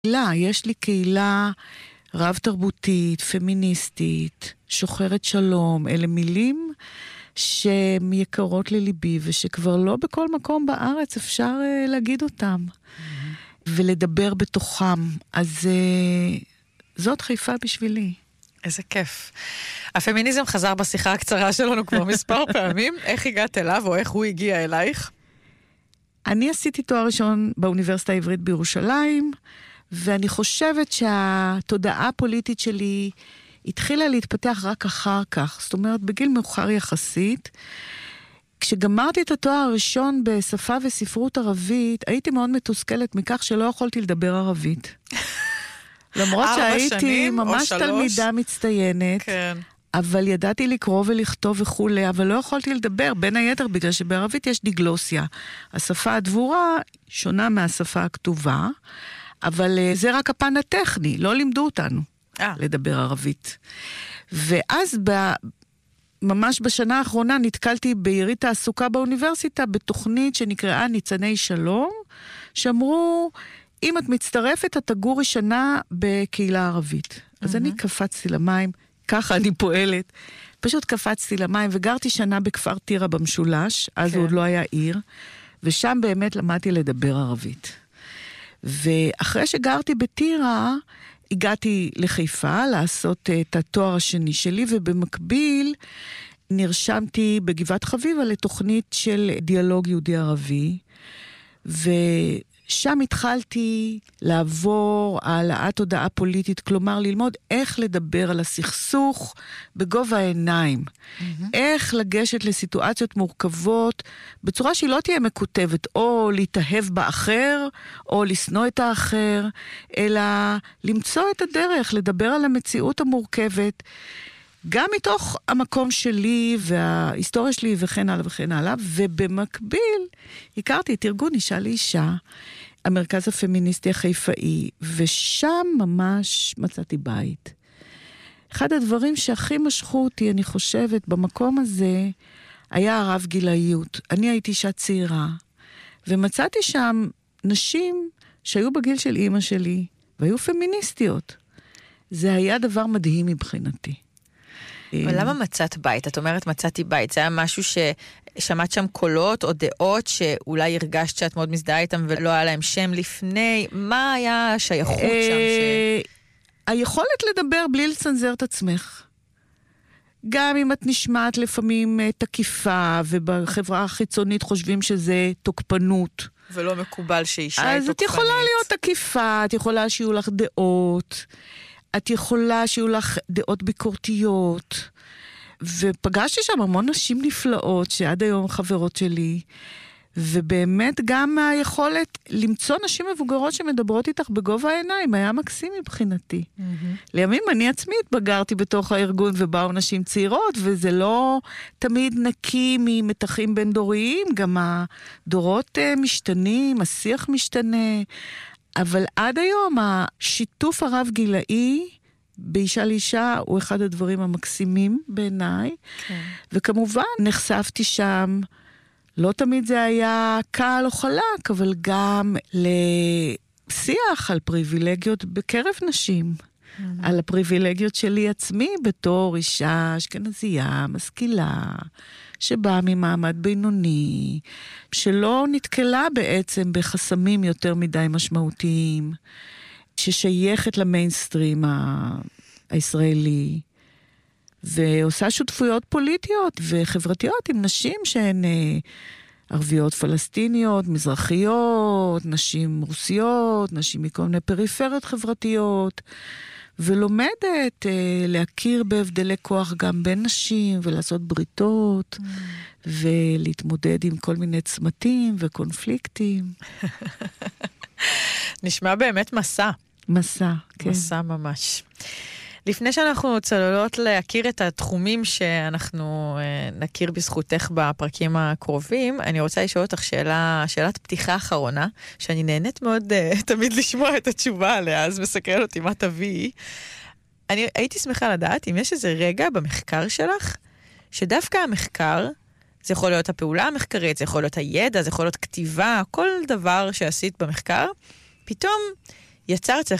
יש לי קהילה רב תרבותית, פמיניסטית, שוחרת שלום, אלה מילים שהן יקרות לליבי, ושכבר לא בכל מקום בארץ אפשר להגיד אותם, ולדבר בתוכם. אז זאת חיפה בשבילי. איזה כיף. הפמיניזם חזר בשיחה הקצרה שלנו כבר מספר פעמים. איך הגעת אליו, או איך הוא הגיע אלייך? אני עשיתי תואר ראשון באוניברסיטה העברית בירושלים, ואני חושבת שהתודעה הפוליטית שלי התחילה להתפתח רק אחר כך, זאת אומרת בגיל מאוחר יחסית. כשגמרתי את התואר הראשון בשפה וספרות ערבית, הייתי מאוד מתוסכלת מכך שלא יכולתי לדבר ערבית. למרות שהייתי ממש תלמידה מצטיינת, כן. אבל ידעתי לקרוא ולכתוב וכולי, אבל לא יכולתי לדבר, בין היתר בגלל שבערבית יש דיגלוסיה. השפה הדבורה שונה מהשפה הכתובה, אבל זה רק הפן הטכני, לא לימדו אותנו לדבר ערבית. ואז ממש בשנה האחרונה נתקלתי ביריד תעסוקה באוניברסיטה, בתוכנית שנקראה ניצני שלום, שאמרו, אם את מצטרפת, את תגורי שנה בקהילה ערבית. אז אני קפצתי למים, ככה אני פועלת, פשוט קפצתי למים, וגרתי שנה בכפר טירה במשולש, אז הוא עוד לא היה עיר, ושם באמת למדתי לדבר ערבית. ואחרי שגרתי בטירה, הגעתי לחיפה לעשות את התואר השני שלי, ובמקביל נרשמתי בגבעת חביבה לתוכנית של דיאלוג יהודי-ערבי, ושם התחלתי לעבור העלאת תודעה פוליטית, כלומר ללמוד איך לדבר על הסכסוך בגובה העיניים, איך לגשת לסיטואציות מורכבות, בצורה שהיא לא תהיה מקוטבת, או להתאהב באחר, או לשנוא את האחר, אלא למצוא את הדרך, לדבר על המציאות המורכבת, גם מתוך המקום שלי וההיסטוריה שלי וכן הלאה וכן הלאה, ובמקביל הכרתי את ארגון אישה לאישה, המרכז הפמיניסטי החיפאי, ושם ממש מצאתי בית. אחד הדברים שהכי משכו אותי, אני חושבת, במקום הזה, היה הרב גילאיות. אני הייתי אישה צעירה, ומצאתי שם נשים שהיו בגיל של אמא שלי, והיו פמיניסטיות. זה היה דבר מדהים מבחינתי. אבל למה מצאת בית? את אומרת מצאתי בית. זה היה משהו ששמעת שם קולות או דעות שאולי הרגשת שאת מאוד מזדהה איתם ולא היה להם שם לפני? מה היה השייכות שם? היכולת לדבר בלי לצנזר את עצמך. גם אם את נשמעת לפעמים תקיפה, ובחברה החיצונית חושבים שזה תוקפנות. ולא מקובל שאישה היא תוקפנית. אז את יכולה להיות תקיפה, את יכולה שיהיו לך דעות, את יכולה שיהיו לך דעות ביקורתיות, ופגשתי שם המון נשים נפלאות, שעד היום חברות שלי, ובאמת גם היכולת למצוא נשים מבוגרות שמדברות איתך בגובה העיניים, היה מקסים מבחינתי. לימים אני עצמי התבגרתי בתוך הארגון, ובאו נשים צעירות, וזה לא תמיד נקי ממתחים בין דוריים, גם הדורות משתנים, השיח משתנה, אבל עד היום השיתוף הרב גילאי באישה לאישה הוא אחד הדברים המקסימים בעיניי, וכמובן נחשפתי שם, לא תמיד זה היה קל או חלק, אבל גם לשיח על פריבילגיות בקרב נשים, על הפריבילגיות שלי עצמי בתור אישה אשכנזייה, משכילה, שבאה ממעמד בינוני, שלא נתקלה בעצם בחסמים יותר מדי משמעותיים, ששייכת למיינסטרים הישראלי, ועושה שותפויות פוליטיות וחברתיות עם נשים שהן ערביות פלסטיניות, מזרחיות, נשים רוסיות, נשים מכל מיני פריפריות חברתיות, ולומדת להכיר בהבדלי כוח גם בין נשים, ולעשות בריתות, ולהתמודד עם כל מיני צמתים וקונפליקטים. נשמע באמת מסע. מסע, כן. מסע ממש. לפני שאנחנו צוללות להכיר את התחומים שאנחנו נכיר בזכותך בפרקים הקרובים, אני רוצה לשאול אותך שאלת פתיחה אחרונה, שאני נהנית מאוד תמיד לשמוע את התשובה עליה, אז מסקרן אותי מה תביאי. אני הייתי שמחה לדעת אם יש איזה רגע במחקר שלך, שדווקא המחקר, זה יכול להיות הפעולה המחקרית, זה יכול להיות הידע, זה יכול להיות כתיבה, כל דבר שעשית במחקר, פתאום יצר אצלך